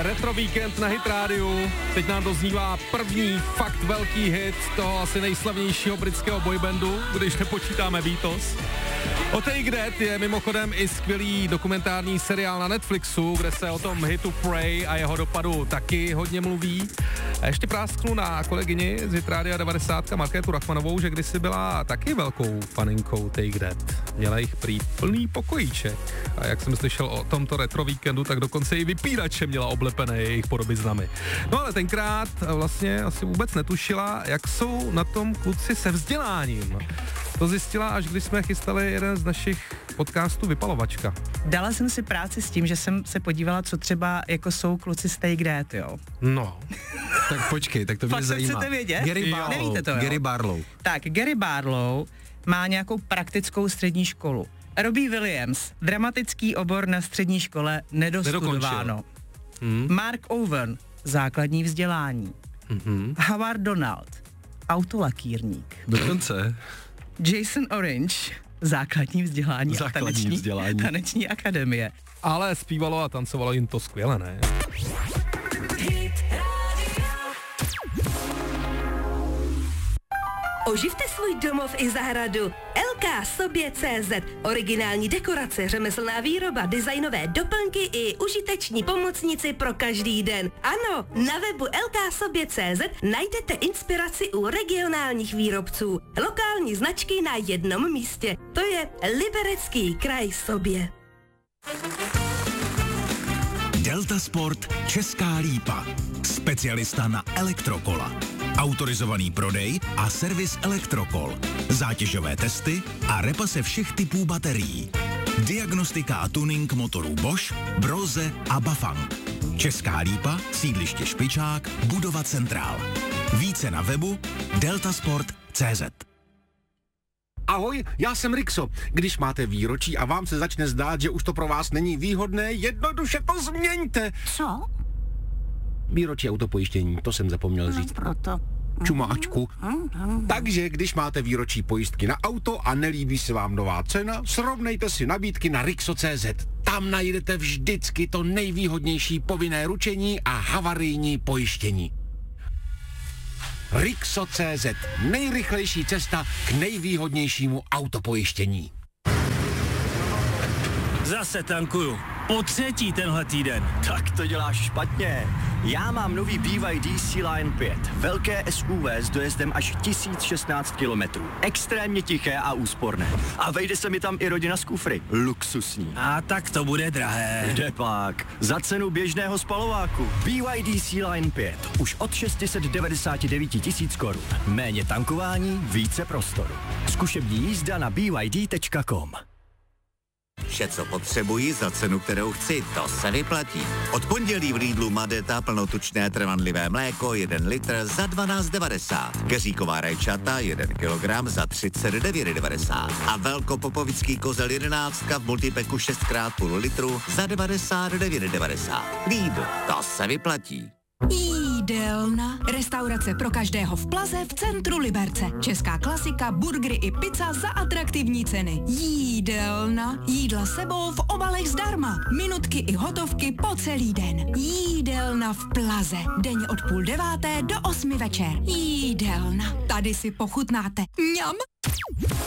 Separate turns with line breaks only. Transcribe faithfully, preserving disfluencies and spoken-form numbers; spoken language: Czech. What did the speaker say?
Retro Víkend na Hit rádiu. Teď nám doznívá první fakt velký hit toho asi nejslavnějšího britského boybandu, když nepočítáme Beatles. O Take That je mimochodem i skvělý dokumentární seriál na Netflixu, kde se o tom hitu Pray a jeho dopadu taky hodně mluví. A ještě prásknu na kolegyni z Hit Rádia devadesát Markétu Rachmanovou, že kdysi byla taky velkou faninkou Take That. Měla jich prý plný pokojíček. A jak jsem slyšel o tomto retro víkendu, tak dokonce i vypírače měla oblepené jejich podobiznami. No ale tenkrát vlastně asi vůbec netušila, jak jsou na tom kluci se vzděláním. To zjistila, až když jsme chystali jeden z našich podcastů Vypalovačka.
Dala jsem si práci s tím, že jsem se podívala, co třeba jako jsou kluci z Take That, jo.
No.
Tak počkej, tak to mě
Fakt
zajímá.
chcete vědět?
Gary
Jo.
Barlow.
Nevíte to, jo?
Gary Barlow.
Tak, Gary Barlow má nějakou praktickou střední školu. Robbie Williams, dramatický obor na střední škole, nedostudováno.
Hmm.
Mark Owen, základní vzdělání.
Mm-hmm.
Howard Donald, autolakírník.
Dokonce.
Jason Orange, základní vzdělání.
Základní
a taneční,
vzdělání.
taneční akademie.
Ale zpívalo a tancovalo jim to skvěle, ne?
Oživte svůj domov i zahradu. el ká Sobě tečka cé zet. Originální dekorace, řemeslná výroba, designové doplňky i užiteční pomocníci pro každý den. Ano, na webu el ká Sobě tečka cé zet najdete inspiraci u regionálních výrobců. Lokální značky na jednom místě. To je Liberecký kraj Sobě.
Delta Sport Česká Lípa. Specialista na elektrokola. Autorizovaný prodej a servis elektrokol. Zátěžové testy a repase všech typů baterií. Diagnostika a tuning motorů Bosch, Brose a Bafang. Česká Lípa, sídliště Špičák, budova Centrál. Více na webu deltasport tečka cé zet.
Ahoj, já jsem Rixo. Když máte výročí a vám se začne zdát, že už to pro vás není výhodné, jednoduše to změňte.
Co?
Výročí autopojištění, to jsem zapomněl říct.
No proto.
Čumáčku. Takže když máte výročí pojistky na auto a nelíbí se vám nová cena, srovnejte si nabídky na Rixo tečka cé zet. Tam najdete vždycky to nejvýhodnější povinné ručení a havarijní pojištění. Rixo tečka cé zet. Nejrychlejší cesta k nejvýhodnějšímu autopojištění.
Zase tankuju. Po třetí tenhle týden.
Tak to děláš špatně. Já mám nový B Y D C-Line pět. Velké S U V s dojezdem až tisíc šestnáct kilometrů. Extrémně tiché a úsporné. A vejde se mi tam i rodina z kufry. Luxusní.
A tak to bude drahé.
Kde pak? Za cenu běžného spalováku. B Y D C-Line pět. Už od šest set devadesát devět tisíc korun. Méně tankování, více prostoru. Zkušební jízda na b y d tečka com.
Vše, co potřebuji za cenu, kterou chci, to se vyplatí. Od pondělí v Lidlu Madeta plnotučné trvanlivé mléko jeden litr za dvanáct devadesát. Keříková rajčata jeden kilogram za třicet devět devadesát. A velkopopovický kozel jedenáctka v multipeku šest krát půl litru za devadesát devět devadesát. Lidl, to se vyplatí.
Jídelna. Restaurace pro každého v Plaze v centru Liberce. Česká klasika, burgery i pizza za atraktivní ceny. Jídelna. Jídla sebou v obalech zdarma. Minutky i hotovky po celý den. Jídelna v Plaze. Denně od půl deváté do osmi večer. Jídelna. Tady si pochutnáte. Mňam.